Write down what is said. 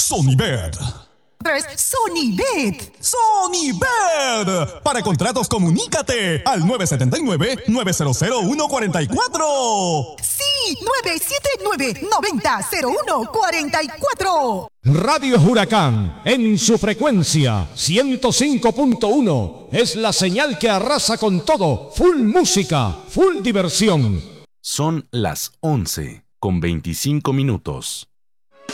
Sonibet. Sonibet. Sonibet. Para contratos, comunícate al 979-900-144. Sí, 979-90-0144. Radio Huracán, en su frecuencia 105.1, es la señal que arrasa con todo. Full música, full diversión. Son las 11:25.